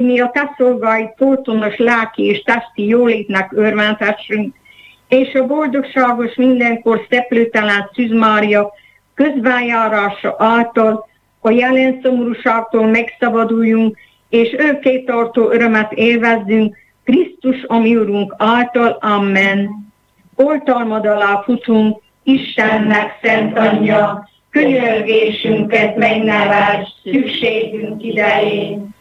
mi a te szolgáid folytonos lelki és testi jólétnek örvendhessünk, és a boldogságos mindenkor szeplőtelen Szűz Mária közbenjárása által a jelen szomorúságtól megszabaduljunk, és örökkétartó örömet élvezzünk Krisztus, a mi Urunk által. Amen. Oltalmad alá futunk, Istennek szent anyja, könyörgésünket megnevesd szükségünk idején.